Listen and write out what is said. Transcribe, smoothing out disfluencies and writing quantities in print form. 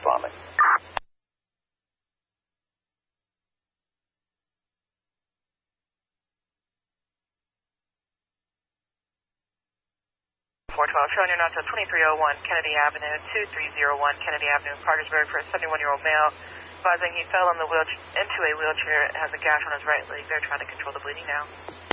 responding. 412, showing your notes at 2301 Kennedy Avenue, 2301 Kennedy Avenue, Parkersburg, for a 71-year-old male, advising he fell into a wheelchair and has a gash on his right leg. They're trying to control the bleeding now.